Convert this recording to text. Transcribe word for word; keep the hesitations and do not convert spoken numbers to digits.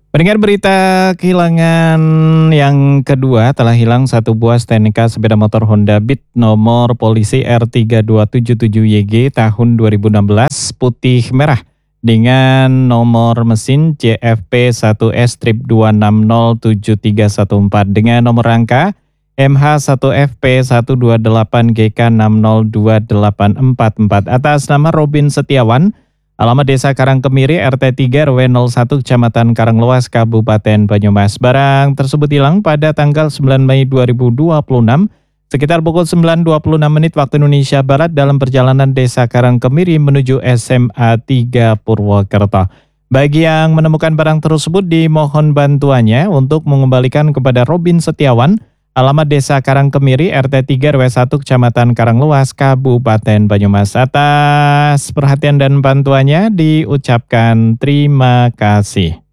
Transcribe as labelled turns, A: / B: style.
A: Pendengar berita kehilangan yang kedua, telah hilang satu buah S T N K sepeda motor Honda Beat nomor polisi R tiga dua tujuh tujuh Y G tahun dua ribu enam belas putih merah dengan nomor mesin C F P satu S dua enam nol tujuh tiga satu empat dengan nomor rangka M H satu F P satu dua delapan G K enam nol dua delapan empat empat atas nama Robin Setiawan. Alamat Desa Karangkemiri, R T tiga R W nol satu, Kecamatan Karanglewas, Kabupaten Banyumas. Barang tersebut hilang pada tanggal sembilan Mei dua ribu dua puluh enam, sekitar pukul sembilan dua puluh enam menit waktu Indonesia Barat dalam perjalanan Desa Karangkemiri menuju S M A tiga Purwokerto. Bagi yang menemukan barang tersebut, dimohon bantuannya untuk mengembalikan kepada Robin Setiawan, alamat Desa Karangkemiri, R T tiga R W satu, Kecamatan Karanglewas, Kabupaten Banyumas. Atas perhatian dan bantuannya diucapkan terima kasih.